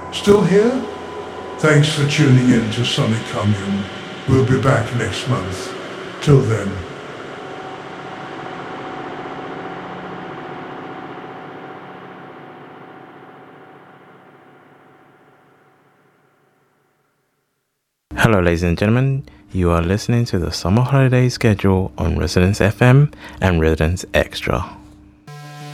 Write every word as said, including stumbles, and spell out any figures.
Still here? Thanks for tuning in to Sonic Commune. We'll be back next month. Till then. Hello, ladies and gentlemen. You are listening to the summer holiday schedule on Residence F M and Residence Extra.